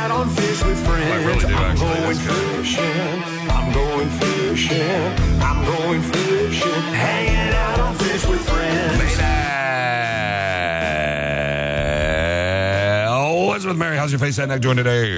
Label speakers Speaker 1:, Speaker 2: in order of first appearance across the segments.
Speaker 1: out on Fish with Friends.
Speaker 2: I really do, actually.
Speaker 1: I'm going
Speaker 2: That's good.
Speaker 1: fishing. I'm going fishing. I'm going fishing. Hanging out on Fish with Friends.
Speaker 2: What's with Mary? How's your face and neck doing today?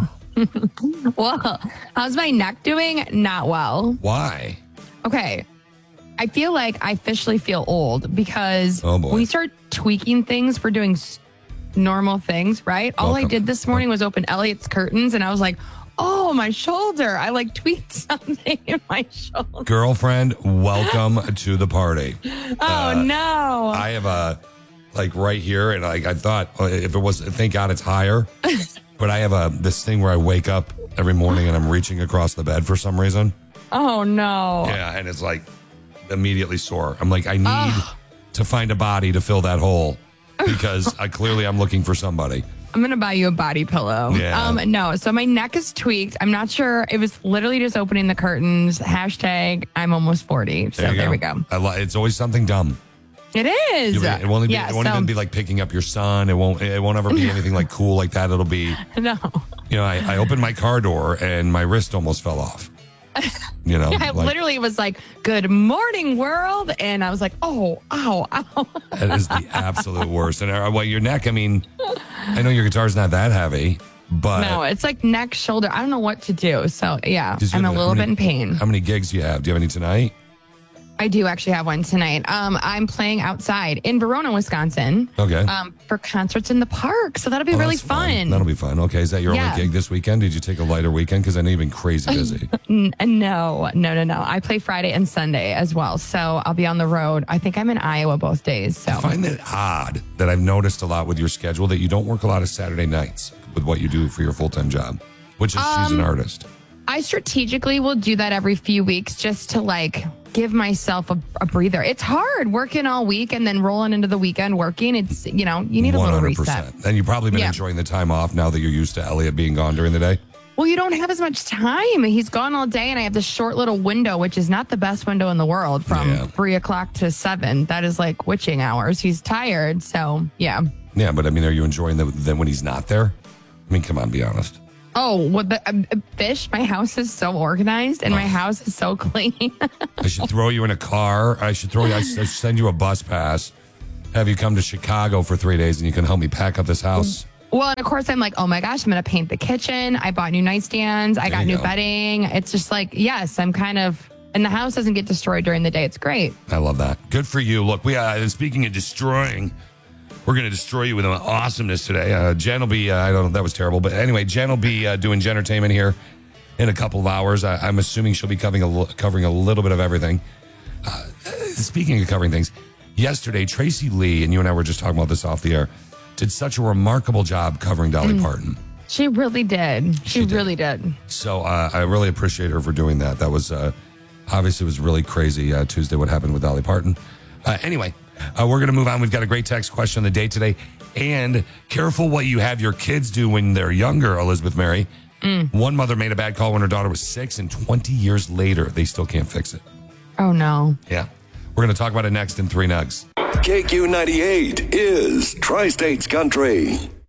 Speaker 3: Well, how's my neck doing? Not well.
Speaker 2: Why?
Speaker 3: Okay. I feel like I officially feel old because
Speaker 2: Oh, boy.
Speaker 3: we start tweaking things for doing normal things, right? All I
Speaker 2: Welcome.
Speaker 3: did this morning was open Elliot's curtains and I was like, oh, my shoulder. I like tweaked something in my shoulder.
Speaker 2: Girlfriend, welcome to the party.
Speaker 3: Oh, no.
Speaker 2: I have like right here, and I thought if it was, thank God it's higher. But I have this thing where I wake up every morning and I'm reaching across the bed for some reason.
Speaker 3: Oh, no.
Speaker 2: Yeah, and it's like immediately sore. I'm like, I need to find a body to fill that hole because I'm looking for somebody.
Speaker 3: I'm going to buy you a body pillow.
Speaker 2: Yeah.
Speaker 3: No, so my neck is tweaked. I'm not sure. It was literally just opening the curtains. Hashtag I'm almost 40. So there we go.
Speaker 2: It's always something dumb.
Speaker 3: It is.
Speaker 2: It won't even be like picking up your son. It won't ever be anything like cool like that. It'll be,
Speaker 3: No.
Speaker 2: I opened my car door and my wrist almost fell off.
Speaker 3: I literally was like, good morning, world. And I was like, oh, ow, ow.
Speaker 2: That is the absolute worst. And your neck, I mean, I know your guitar's not that heavy, but.
Speaker 3: No, it's like neck, shoulder. I don't know what to do. So, yeah,
Speaker 2: Just
Speaker 3: I'm a
Speaker 2: how
Speaker 3: little
Speaker 2: many-
Speaker 3: bit in pain.
Speaker 2: How many gigs do you have? Do you have any tonight?
Speaker 3: I do actually have one tonight. I'm playing outside in Verona, Wisconsin.
Speaker 2: Okay.
Speaker 3: For concerts in the park. So that'll be
Speaker 2: Oh,
Speaker 3: really
Speaker 2: that's
Speaker 3: fun.
Speaker 2: That'll be fun. Okay. Is that your
Speaker 3: Yeah.
Speaker 2: only gig this weekend? Did you take a lighter weekend? Because I know you've been crazy busy.
Speaker 3: No. I play Friday and Sunday as well. So I'll be on the road. I think I'm in Iowa both days. So
Speaker 2: I find that odd that I've noticed a lot with your schedule that you don't work a lot of Saturday nights with what you do for your full-time job, which is she's an artist.
Speaker 3: I strategically will do that every few weeks just to like give myself a breather. It's hard working all week and then rolling into the weekend working. It's, you need a little reset.
Speaker 2: And you've probably been
Speaker 3: Yeah.
Speaker 2: enjoying the time off now that you're used to Elliot being gone during the day.
Speaker 3: Well, you don't have as much time. He's gone all day and I have this short little window, which is not the best window in the world from 3 o'clock to 7. That is like witching hours. He's tired. So, yeah.
Speaker 2: Yeah, but I mean, are you enjoying them when he's not there? I mean, come on, be honest.
Speaker 3: Oh, what the Fish? My house is so organized and my house is so clean.
Speaker 2: I should throw you in a car. I should send you a bus pass, have you come to Chicago for 3 days and you can help me pack up this house.
Speaker 3: Well, and of course, I'm like, oh my gosh, I'm going to paint the kitchen. I bought new nightstands. I got
Speaker 2: you
Speaker 3: new
Speaker 2: go.
Speaker 3: bedding. It's just like, yes, I'm kind of, and the house doesn't get destroyed during the day. It's great.
Speaker 2: I love that. Good for you. Look, speaking of destroying, we're going to destroy you with an awesomeness today. Jen will be, I don't know, that was terrible. But anyway, Jen will be doing Gentertainment here in a couple of hours. I'm assuming she'll be covering a little bit of everything. Speaking of covering things, yesterday, Tracy Lee, and you and I were just talking about this off the air, did such a remarkable job covering Dolly Parton.
Speaker 3: She really did. She really did.
Speaker 2: So I really appreciate her for doing that. That was obviously it was really crazy Tuesday what happened with Dolly Parton. Anyway, we're going to move on. We've got a great text question of the day today. And careful what you have your kids do when they're younger, Elizabeth Mary. One mother made a bad call when her daughter was 6, and 20 years later, they still can't fix it.
Speaker 3: Oh, no.
Speaker 2: Yeah. We're going to talk about it next in 3 Nugs.
Speaker 4: KQ98 is Tri-States Country.